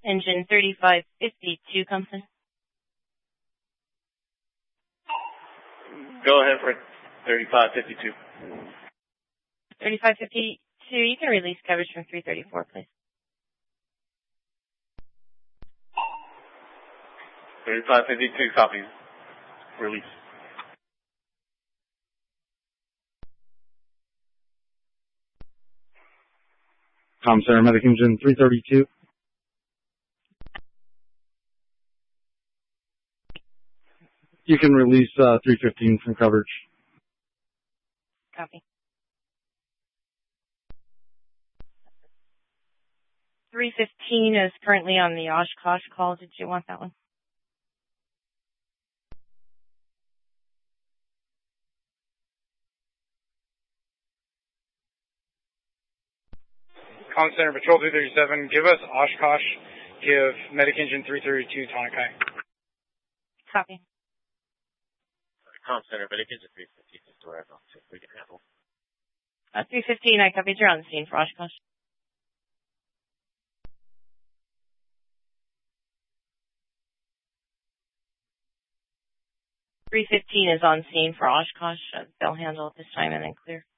Engine 3552 comes in. Go ahead for 3552. 3552, you can release coverage from 334, please. 3552, copy. Release. Comm Center, Medic Engine 332. You can release 315 from coverage. Copy. 315 is currently on the Oshkosh call. Did you want that one? Comm Center, Patrol 237, give us Oshkosh, give Medic Engine 332 tonic high. Copy. Comm Center, Medic Engine 315 is where I'm on. We can handle. 315, I copied. You're on the scene for Oshkosh. .315 is on scene for Oshkosh. They'll handle it this time and then clear.